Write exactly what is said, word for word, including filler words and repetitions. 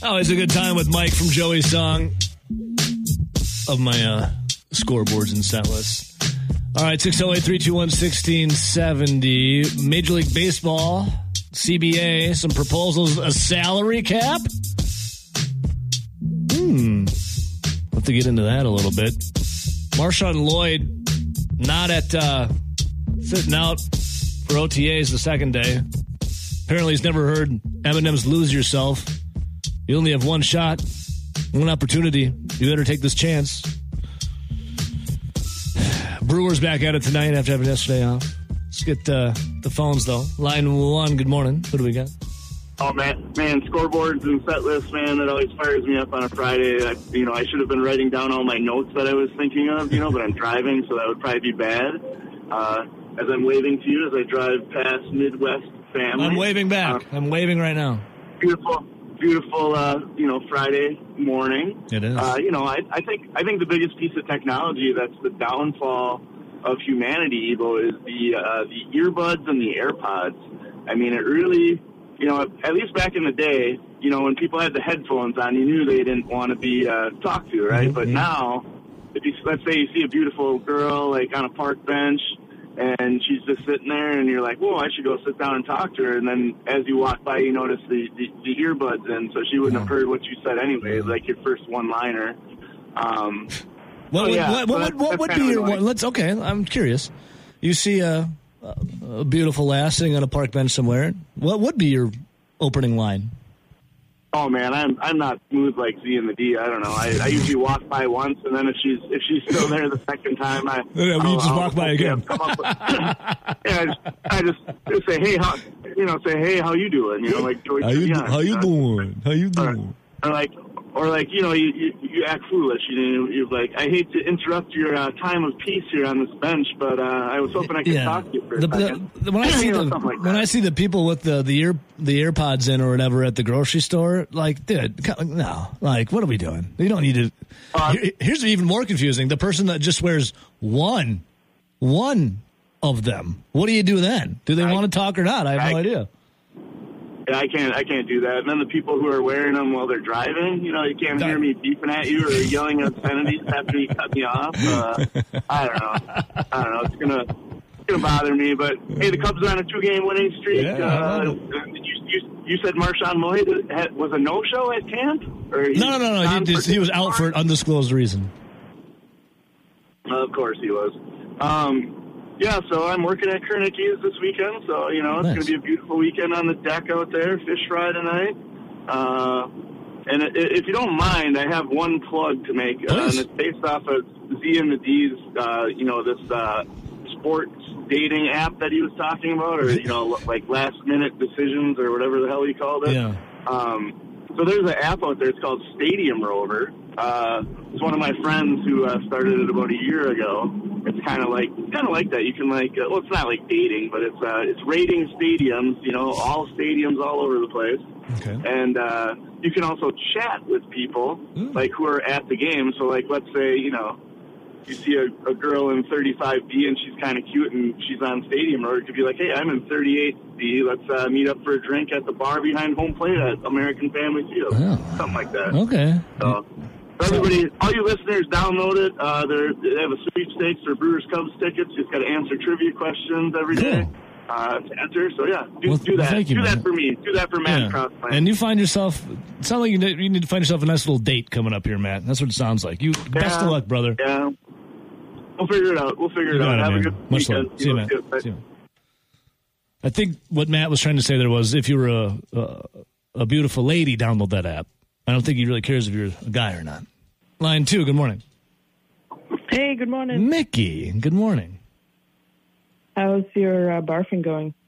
Always a good time with Mike from Joey's Song of my uh, scoreboards and set lists. All right, six oh eight, three two one, one six seven oh. Major League Baseball, C B A, some proposals, a salary cap? Hmm. We'll have to get into that a little bit. Marshawn Lloyd not at uh, sitting out for O T As the second day. Apparently he's never heard Eminem's Lose Yourself. You only have one shot, one opportunity. You better take this chance. Brewers back at it tonight after having yesterday off. Let's get uh, the phones, though. Line one, good morning. Who do we got? Oh, man, man, scoreboards and set lists, man, that always fires me up on a Friday. I, you know, I should have been writing down all my notes that I was thinking of, you know, but I'm driving, so that would probably be bad. Uh, as I'm waving to you as I drive past Midwest Family. I'm waving back. Uh, I'm waving right now. Beautiful. Beautiful, uh, you know, Friday morning. It is. Uh, you know, I, I think I think the biggest piece of technology that's the downfall of humanity, Evo, is the uh, the earbuds and the AirPods. I mean, it really, you know, at least back in the day, you know, when people had the headphones on, you knew they didn't want to be uh, talked to, right? Mm-hmm. But now, if you let's say you see a beautiful girl like on a park bench, and she's just sitting there, and you're like, whoa, I should go sit down and talk to her. And then as you walk by, you notice the, the, the earbuds in, so she wouldn't yeah. have heard what you said anyway, yeah. like your first one-liner. Um, what, so yeah, what, what, what, what would be your one? Let's, okay, I'm curious. You see a, a beautiful lass sitting on a park bench somewhere. What would be your opening line? Oh man, I'm I'm not smooth like Z and the D. I don't know. I, I usually walk by once, and then if she's if she's still there the second time, I yeah, you just I'll, walk by I'll, again. Come up with, yeah, I just, I just just say hey, how you know, say hey, how you doing? You know, like Joey how you Tribbiani, how you know? doing? How you doing? Or, or like or like you know, you you, you act foolish. You you're like, I hate to interrupt your uh, time of peace here on this bench, but uh, I was hoping I could yeah. talk to you for a the, second. The, when I see the like when I see the people with the the ear the AirPods in or whatever at the grocery store, like, dude, no, like, what are we doing? You don't need to. Uh, Here, here's even more confusing: the person that just wears one, one of them. What do you do then? Do they I, want to talk or not? I have I, no idea. Yeah, I can't. I can't do that. And then the people who are wearing them while they're driving, you know, you can't hear me beeping at you or yelling obscenities after you cut me off. Uh, I don't know. I don't know. It's gonna, it's gonna bother me. But hey, the Cubs are on a two-game winning streak. Yeah, uh, you, you, you said Marshawn Lloyd had, was a no-show at camp? Or no, no, no, no. He, just, he was out for an undisclosed reason. Uh, of course, he was. Um, Yeah, so I'm working at Kernicki's this weekend, so, you know, it's nice. Going to be a beautiful weekend on the deck out there, fish fry tonight. Uh, and it, if you don't mind, I have one plug to make, uh, and it's based off of Z and the D's, uh, you know, this uh, sports dating app that he was talking about, or, you know, like last-minute decisions or whatever the hell he called it. Yeah. Um, so there's an app out there, it's called Stadium Rover. Uh, it's one of my friends who uh, started it about a year ago. It's kind of like kind of like that. You can like uh, well, it's not like dating, but it's uh, it's rating stadiums. You know, all stadiums all over the place. Okay. And uh, you can also chat with people mm. like who are at the game. So like, let's say you know you see a, a girl in thirty-five B and she's kind of cute and she's on Stadium Road. It could be like, hey, I'm in thirty-eight B. Let's uh, meet up for a drink at the bar behind home plate at American Family Field. Oh. Something like that. Okay. So, everybody, all you listeners, download it. Uh, they have a sweepstakes for Brewers Cubs tickets. You've got to answer trivia questions every day cool. uh, to enter. So yeah, do, well, do that. Thank you, do man. that for me. Do that for Matt yeah. Crossland. And you find yourself. It sounds like you need, you need to find yourself a nice little date coming up here, Matt. That's what it sounds like. You yeah, best of luck, brother. Yeah, we'll figure it out. We'll figure you it out. It, have man. a good Much weekend. love. See you, man. See you, man. I think what Matt was trying to say there was if you were a, a a beautiful lady, download that app. I don't think he really cares if you're a guy or not. Line two, good morning. Hey, good morning. Mickey, good morning. How's your uh, barfing going?